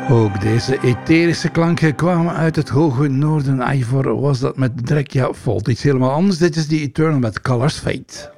Ook deze etherische klanken kwamen uit het hoge noorden. Ivor was dat met Drek. Ja, valt iets helemaal anders. Dit is die Eternal met Colors Fate.